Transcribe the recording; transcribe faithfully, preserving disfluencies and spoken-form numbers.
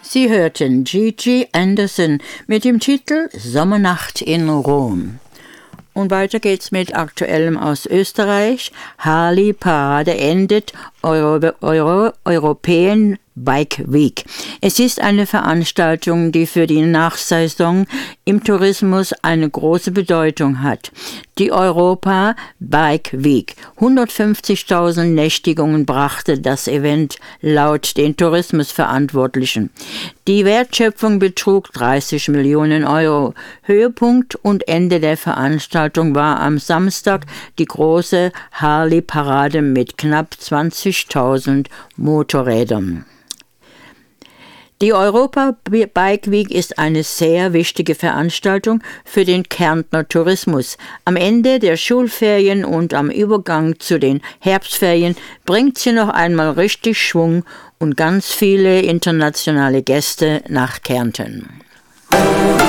Sie hörten Gigi Anderson mit dem Titel Sommernacht in Rom. Und weiter geht's mit Aktuellem aus Österreich. Harley Parade endet Euro, Euro, European Bike Week. Es ist eine Veranstaltung, die für die Nachsaison im Tourismus eine große Bedeutung hat. Die Europa Bike Week. hundertfünfzigtausend Nächtigungen brachte das Event laut den Tourismusverantwortlichen. Die Wertschöpfung betrug dreißig Millionen Euro. Höhepunkt und Ende der Veranstaltung war am Samstag die große Harley-Parade mit knapp zwanzigtausend Motorrädern. Die Europa Bike Week ist eine sehr wichtige Veranstaltung für den Kärntner Tourismus. Am Ende der Schulferien und am Übergang zu den Herbstferien bringt sie noch einmal richtig Schwung und ganz viele internationale Gäste nach Kärnten.